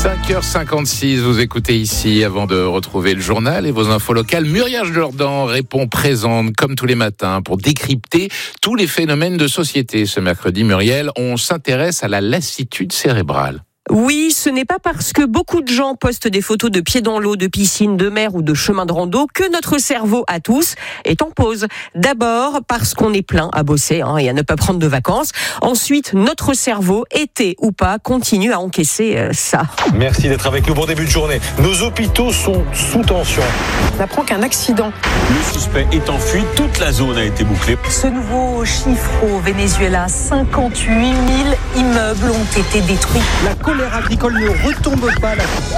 5h56, vous écoutez ici avant de retrouver le journal et vos infos locales. Muriel Jourdan répond présente comme tous les matins pour décrypter tous les phénomènes de société. Ce mercredi, Muriel, on s'intéresse à la lassitude cérébrale. Oui, ce n'est pas parce que beaucoup de gens postent des photos de pieds dans l'eau, de piscine, de mer ou de chemin de rando que notre cerveau à tous est en pause. D'abord parce qu'on est plein à bosser et à ne pas prendre de vacances. Ensuite, notre cerveau, été ou pas, continue à encaisser ça. Merci d'être avec nous. Bon début de journée. Nos hôpitaux sont sous tension. On apprend qu'un accident. Le suspect est en fuite. Toute la zone a été bouclée. Ce nouveau chiffre au Venezuela, 58 000 immeubles ont été détruits. La colère agricole ne retombe pas.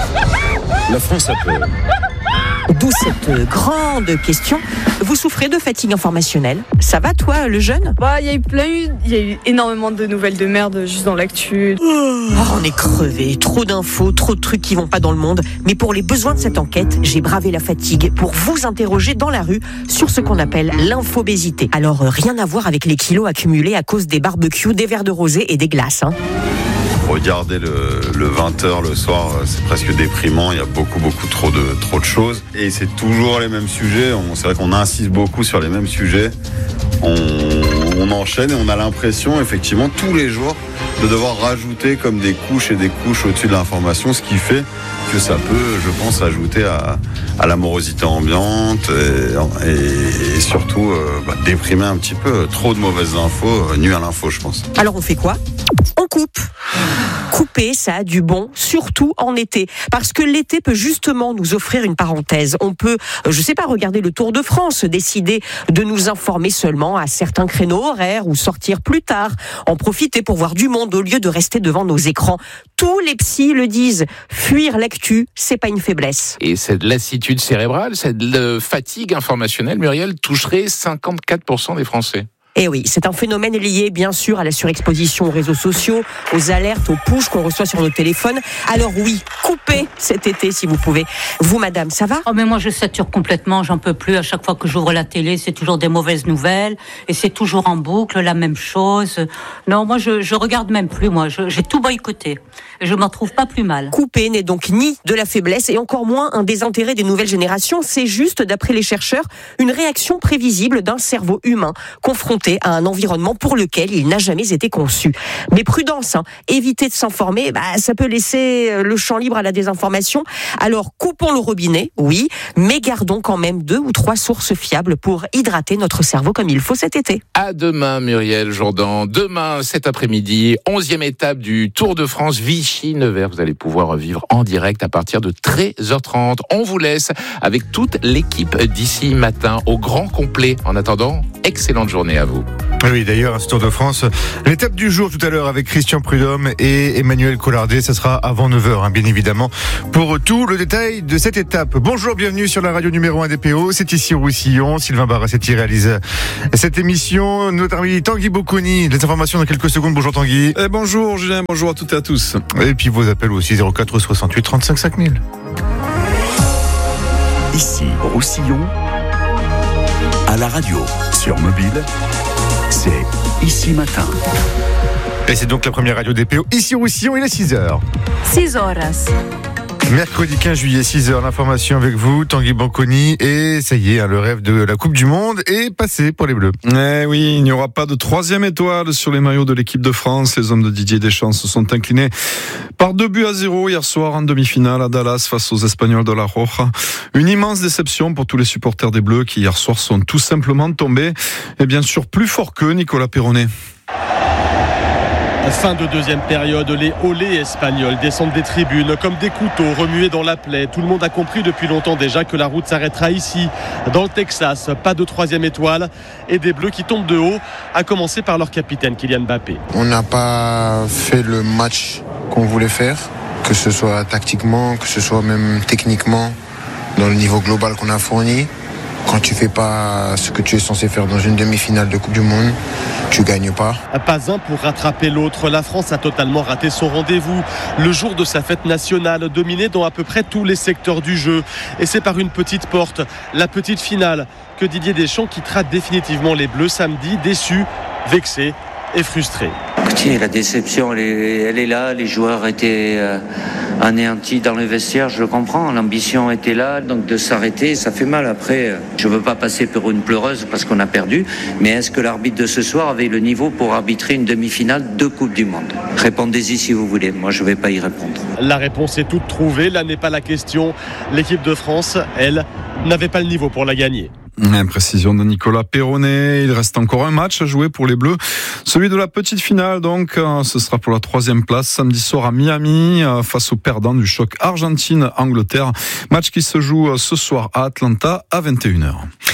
La France a peur. D'où cette grande question. Vous souffrez de fatigue informationnelle? Ça va toi, le jeune? Il y a eu énormément de nouvelles de merde juste dans l'actu. On est crevé, trop d'infos, trop de trucs qui vont pas dans le monde. Mais pour les besoins de cette enquête, j'ai bravé la fatigue pour vous interroger dans la rue sur ce qu'on appelle l'infobésité. Alors rien à voir avec les kilos accumulés à cause des barbecues, des verres de rosé et des glaces. Regarder le 20h le soir, c'est presque déprimant. Il y a beaucoup trop de choses. Et c'est toujours les mêmes sujets. C'est vrai qu'on insiste beaucoup sur les mêmes sujets. On enchaîne et on a l'impression, effectivement, tous les jours, de devoir rajouter comme des couches et des couches au-dessus de l'information, ce qui fait que ça peut, je pense, ajouter à la morosité ambiante et surtout déprimer un petit peu. Trop de mauvaises infos nuit à l'info, je pense. Alors on fait quoi? On coupe. Couper, ça a du bon, surtout en été. Parce que l'été peut justement nous offrir une parenthèse. On peut, regarder le Tour de France, décider de nous informer seulement à certains créneaux horaires ou sortir plus tard, en profiter pour voir du monde au lieu de rester devant nos écrans. Tous les psys le disent, fuir l'actu, c'est pas une faiblesse. Et cette lassitude cérébrale, cette fatigue informationnelle, Muriel, toucherait 54% des Français. Et oui, c'est un phénomène lié bien sûr à la surexposition aux réseaux sociaux, aux alertes, aux pushs qu'on reçoit sur nos téléphones. Alors oui, coupez cet été si vous pouvez. Vous madame, ça va? Mais moi je sature complètement, j'en peux plus. À chaque fois que j'ouvre la télé, c'est toujours des mauvaises nouvelles et c'est toujours en boucle, la même chose. Non, moi je regarde même plus, j'ai tout boycotté. Je m'en trouve pas plus mal. Couper n'est donc ni de la faiblesse et encore moins un désintérêt des nouvelles générations. C'est juste, d'après les chercheurs, une réaction prévisible d'un cerveau humain confronté à un environnement pour lequel il n'a jamais été conçu. Mais prudence, éviter de s'informer, ça peut laisser le champ libre à la désinformation. Alors coupons le robinet, oui, mais gardons quand même 2 ou 3 sources fiables pour hydrater notre cerveau comme il faut cet été. À demain, Muriel Jourdan. Demain, cet après-midi, 11e étape du Tour de France Vichy-Nevers. Vous allez pouvoir vivre en direct à partir de 13h30. On vous laisse avec toute l'équipe d'ici matin au grand complet. En attendant, excellente journée à vous. Oui, d'ailleurs, ce Tour de France, l'étape du jour tout à l'heure avec Christian Prudhomme et Emmanuel Collardet, ça sera avant 9h, bien évidemment, pour tout le détail de cette étape. Bonjour, bienvenue sur la radio numéro 1 des PO, c'est ici Roussillon, Sylvain Barassetti réalise cette émission, notre ami Tanguy Bocconi, les informations dans quelques secondes. Bonjour Tanguy. Bonjour Julien, bonjour à toutes et à tous. Et puis vos appels aussi, 04 68 35 5000. Ici Roussillon, à la radio, sur mobile, c'est Ici Matin. Et c'est donc la première radio DPO ici Roussillon, il est 6h. 6 horas. Mercredi 15 juillet, 6h, l'information avec vous, Tanguy Bocconi, et ça y est, le rêve de la Coupe du Monde est passé pour les Bleus. Oui, il n'y aura pas de 3e étoile sur les maillots de l'équipe de France. Les hommes de Didier Deschamps se sont inclinés par 2-0 hier soir en demi-finale à Dallas face aux Espagnols de La Roja. Une immense déception pour tous les supporters des Bleus qui hier soir sont tout simplement tombés, et bien sûr plus forts qu'eux, Nicolas Perronnet. Fin de deuxième période, les olés espagnols descendent des tribunes comme des couteaux remués dans la plaie. Tout le monde a compris depuis longtemps déjà que la route s'arrêtera ici, dans le Texas. Pas de 3e étoile et des Bleus qui tombent de haut, à commencer par leur capitaine Kylian Mbappé. On n'a pas fait le match qu'on voulait faire, que ce soit tactiquement, que ce soit même techniquement, dans le niveau global qu'on a fourni. Quand tu fais pas ce que tu es censé faire dans une demi-finale de Coupe du Monde, tu gagnes pas. Pas un pour rattraper l'autre. La France a totalement raté son rendez-vous. Le jour de sa fête nationale, dominée dans à peu près tous les secteurs du jeu. Et c'est par une petite porte, la petite finale, que Didier Deschamps quittera définitivement les Bleus samedi, déçu, vexé et frustré. La déception, elle est là. Les joueurs étaient anéantis dans le vestiaire, je le comprends. L'ambition était là, donc de s'arrêter, ça fait mal. Après, je ne veux pas passer pour une pleureuse parce qu'on a perdu, mais est-ce que l'arbitre de ce soir avait le niveau pour arbitrer une demi-finale de Coupe du Monde ? Répondez-y si vous voulez, moi je ne vais pas y répondre. La réponse est toute trouvée, là n'est pas la question. L'équipe de France, elle, n'avait pas le niveau pour la gagner. Précision de Nicolas Perronnet. Il reste encore un match à jouer pour les Bleus. Celui de la petite finale, donc, ce sera pour la 3e place samedi soir à Miami face aux perdants du choc Argentine-Angleterre. Match qui se joue ce soir à Atlanta à 21h.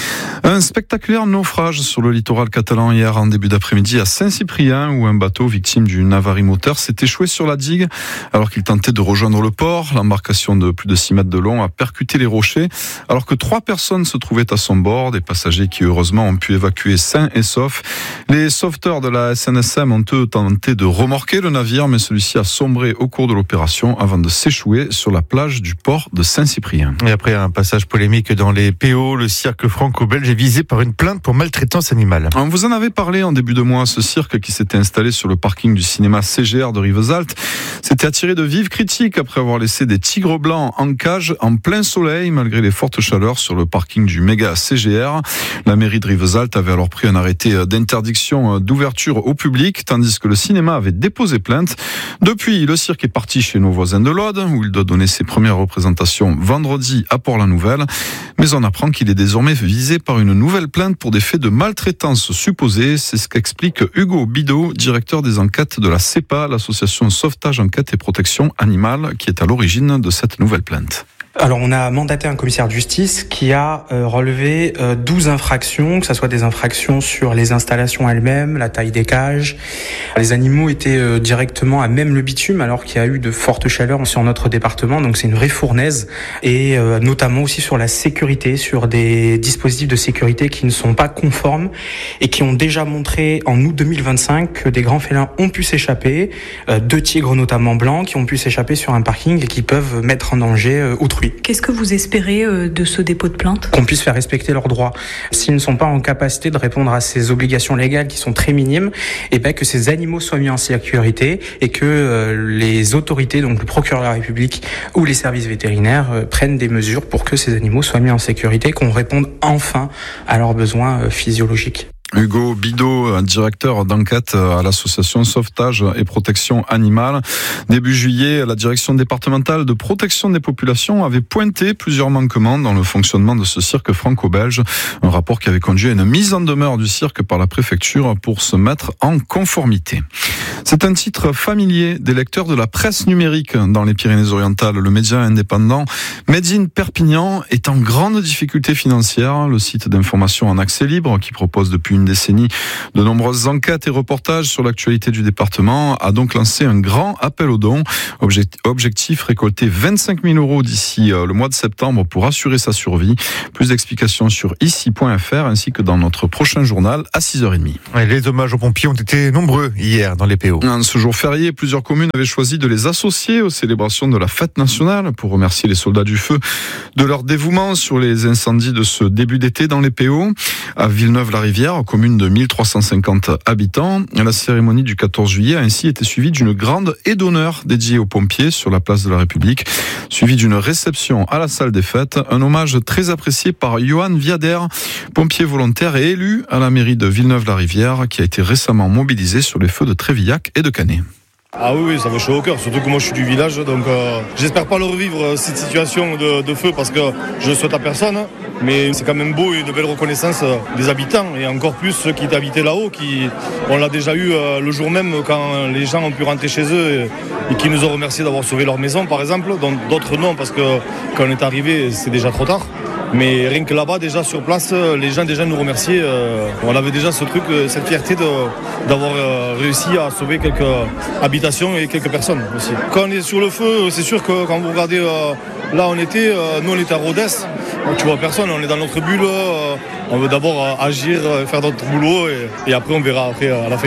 Un spectaculaire naufrage sur le littoral catalan hier en début d'après-midi à Saint-Cyprien où un bateau victime d'une avarie moteur s'est échoué sur la digue alors qu'il tentait de rejoindre le port. L'embarcation de plus de 6 mètres de long a percuté les rochers alors que 3 personnes se trouvaient à son bord, des passagers qui heureusement ont pu évacuer sains et saufs. Les sauveteurs de la SNSM ont eux tenté de remorquer le navire mais celui-ci a sombré au cours de l'opération avant de s'échouer sur la plage du port de Saint-Cyprien. Et après un passage polémique dans les PO, le cirque franco-belge est visé par une plainte pour maltraitance animale. On vous en avait parlé en début de mois, ce cirque qui s'était installé sur le parking du cinéma CGR de Rivesaltes s'était attiré de vives critiques après avoir laissé des tigres blancs en cage en plein soleil malgré les fortes chaleurs sur le parking du méga CGR. La mairie de Rivesaltes avait alors pris un arrêté d'interdiction d'ouverture au public tandis que le cinéma avait déposé plainte. Depuis, le cirque est parti chez nos voisins de l'Aude où il doit donner ses premières représentations vendredi à Port-la-Nouvelle. Mais on apprend qu'il est désormais visé par une nouvelle plainte pour des faits de maltraitance supposés. C'est ce qu'explique Hugo Bidot, directeur des enquêtes de la CEPA, l'association Sauvetage, Enquête et Protection Animale, qui est à l'origine de cette nouvelle plainte. Alors on a mandaté un commissaire de justice qui a relevé 12 infractions, que ce soit des infractions sur les installations elles-mêmes, la taille des cages. Les animaux étaient directement à même le bitume alors qu'il y a eu de fortes chaleurs sur notre département, donc c'est une vraie fournaise. Et notamment aussi sur la sécurité, sur des dispositifs de sécurité qui ne sont pas conformes et qui ont déjà montré en août 2025 que des grands félins ont pu s'échapper, 2 tigres notamment blancs qui ont pu s'échapper sur un parking et qui peuvent mettre en danger autrui. Qu'est-ce que vous espérez de ce dépôt de plainte ? Qu'on puisse faire respecter leurs droits. S'ils ne sont pas en capacité de répondre à ces obligations légales qui sont très minimes, et que ces animaux soient mis en sécurité et que les autorités, donc le procureur de la République ou les services vétérinaires, prennent des mesures pour que ces animaux soient mis en sécurité, qu'on réponde enfin à leurs besoins physiologiques. Hugo Bidot, directeur d'enquête à l'association Sauvetage et Protection Animale. Début juillet, la direction départementale de protection des populations avait pointé plusieurs manquements dans le fonctionnement de ce cirque franco-belge. Un rapport qui avait conduit à une mise en demeure du cirque par la préfecture pour se mettre en conformité. C'est un titre familier des lecteurs de la presse numérique dans les Pyrénées-Orientales. Le média indépendant Made in Perpignan est en grande difficulté financière. Le site d'information en accès libre, qui propose depuis une décennie de nombreuses enquêtes et reportages sur l'actualité du département, a donc lancé un grand appel aux dons. Objectif, récolter 25 000 € d'ici le mois de septembre pour assurer sa survie. Plus d'explications sur ici.fr ainsi que dans notre prochain journal à 6h30. Les hommages aux pompiers ont été nombreux hier dans les PO. En ce jour férié, plusieurs communes avaient choisi de les associer aux célébrations de la fête nationale pour remercier les soldats du feu de leur dévouement sur les incendies de ce début d'été dans les PO. À Villeneuve-la-Rivière, commune de 1350 habitants, la cérémonie du 14 juillet a ainsi été suivie d'une grande haie d'honneur dédiée aux pompiers sur la place de la République, suivie d'une réception à la salle des fêtes, un hommage très apprécié par Johan Viader, pompier volontaire et élu à la mairie de Villeneuve-la-Rivière, qui a été récemment mobilisé sur les feux de Trévillac et de Canet. Ah oui, ça me chaud au cœur, surtout que moi je suis du village, donc j'espère pas le revivre cette situation de feu parce que je le souhaite à personne, mais c'est quand même beau et une belle reconnaissance des habitants et encore plus ceux qui habitaient là-haut, on l'a déjà eu le jour même quand les gens ont pu rentrer chez eux et qui nous ont remercié d'avoir sauvé leur maison par exemple, donc d'autres non parce que quand on est arrivé c'est déjà trop tard. Mais rien que là-bas, déjà sur place, les gens déjà nous remerciaient. On avait déjà ce truc, cette fierté d'avoir réussi à sauver quelques habitations et quelques personnes aussi. Quand on est sur le feu, c'est sûr que quand vous regardez là on était à Rodez, tu vois personne, on est dans notre bulle, on veut d'abord agir, faire notre boulot et après on verra après à la fin.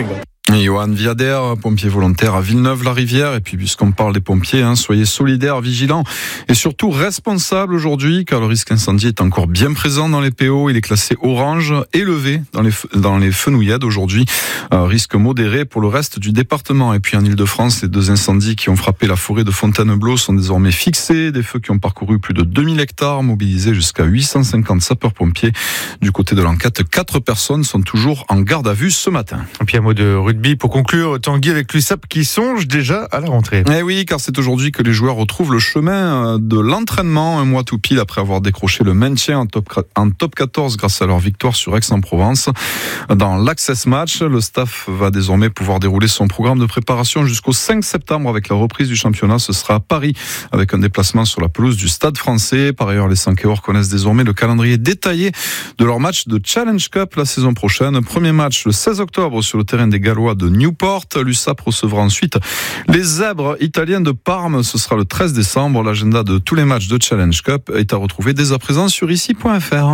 Et Johan Viader, pompier volontaire à Villeneuve-la-Rivière. Et puis, puisqu'on parle des pompiers, soyez solidaires, vigilants et surtout responsables aujourd'hui, car le risque incendie est encore bien présent dans les PO. Il est classé orange, élevé dans les fenouillades aujourd'hui. Risque modéré pour le reste du département. Et puis, en Ile-de-France, les 2 incendies qui ont frappé la forêt de Fontainebleau sont désormais fixés. Des feux qui ont parcouru plus de 2000 hectares, mobilisés jusqu'à 850 sapeurs-pompiers. Du côté de l'enquête, 4 personnes sont toujours en garde à vue ce matin. Et puis un mot de rugby pour conclure, Tanguy avec l'USAP qui songe déjà à la rentrée. Eh oui, car c'est aujourd'hui que les joueurs retrouvent le chemin de l'entraînement, un mois tout pile après avoir décroché le maintien en top 14 grâce à leur victoire sur Aix-en-Provence. Dans l'Access Match, le staff va désormais pouvoir dérouler son programme de préparation jusqu'au 5 septembre avec la reprise du championnat. Ce sera à Paris avec un déplacement sur la pelouse du Stade Français. Par ailleurs, les Sankéors connaissent désormais le calendrier détaillé de leur match de Challenge Cup la saison prochaine. Premier match le 16 octobre sur le terrain des Gallois de Newport. L'USAP recevra ensuite les Zèbres italiens de Parme. Ce sera le 13 décembre. L'agenda de tous les matchs de Challenge Cup est à retrouver dès à présent sur ici.fr.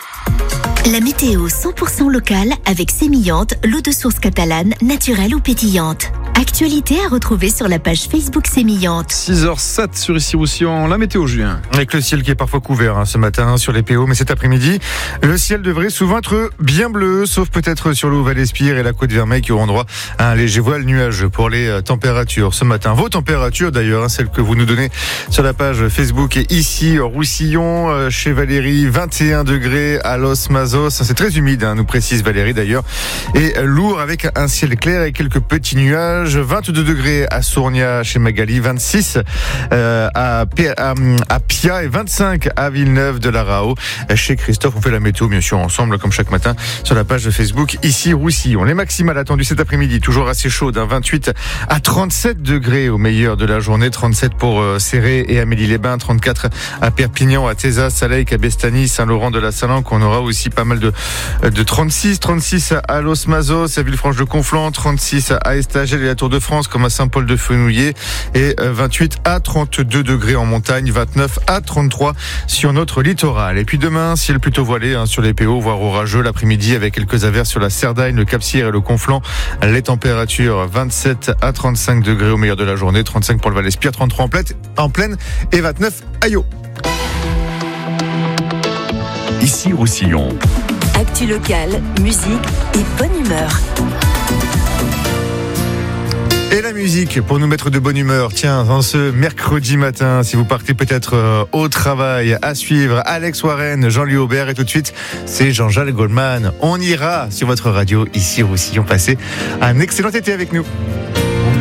La météo 100% locale avec Sémillante, l'eau de source catalane, naturelle ou pétillante. Actualité à retrouver sur la page Facebook Sémillante. 6h07 sur Issy-Roussillon, la météo Julien. Avec le ciel qui est parfois couvert ce matin sur les PO, mais cet après-midi, le ciel devrait souvent être bien bleu, sauf peut-être sur l'eau Val-Espire et la Côte-Vermeille qui auront droit à un léger voile nuageux pour les températures ce matin. Vos températures d'ailleurs, celles que vous nous donnez sur la page Facebook et ici Roussillon, chez Valérie, 21 degrés à Los Mazos. C'est très humide, nous précise Valérie d'ailleurs, et lourd avec un ciel clair et quelques petits nuages. 22 degrés à Sournia chez Magali, 26 à Pia et 25 à Villeneuve de la Rao. Chez Christophe, on fait la météo bien sûr ensemble comme chaque matin sur la page de Facebook ici Roussillon. Les maximales attendues cet après-midi, toujours assez chaudes, 28 à 37 degrés au meilleur de la journée, 37 pour Céré et Amélie-les-Bains, 34 à Perpignan, à Tézas, Salèque, à Bestany, Saint-Laurent de la Salanque. On aura aussi pas mal de 36 à Los Mazos, à Villefranche-de-Conflans, 36 à Estagel et à Tour de France comme à Saint-Paul-de-Fenouillet et 28 à 32 degrés en montagne, 29 à 33 sur notre littoral. Et puis demain, ciel plutôt voilé sur les PO, voire orageux l'après-midi avec quelques averses sur la Cerdagne, le Cap-Cyr et le Conflans. Les températures 27 à 35 degrés au meilleur de la journée, 35 pour le Val-Espire, 33 en pleine et 29 à Yo. Ici Roussillon. Actu locale, musique et bonne humeur. Et la musique pour nous mettre de bonne humeur. Tiens, en ce mercredi matin, si vous partez peut-être au travail, à suivre Alex Warren, Jean-Louis Aubert et tout de suite, c'est Jean-Jacques Goldman. On ira sur votre radio ici Roussillon. Passez un excellent été avec nous.